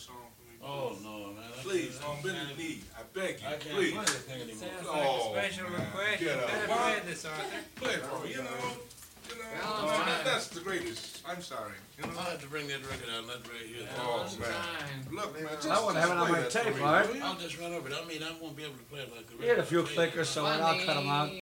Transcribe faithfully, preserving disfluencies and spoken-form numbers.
song for me? Oh no, man. I Please, can't- on bended knee, I beg you, I can't please. play that thing anymore. Sounds like a Oh, special man, request. get You up. better Why? play this, Arthur. Play it for me, you know, you know, Well, man, fine. that, that's the greatest. I'm sorry, you know. I had to bring that record out, not right here. Oh, Fine. man. Look, man, just, I wouldn't have it on just my play that for tape, me, Art. will you? I'll just run over it. I mean, I won't be able to play it like the You had a record. few Play it. clickers, so I'll cut them out.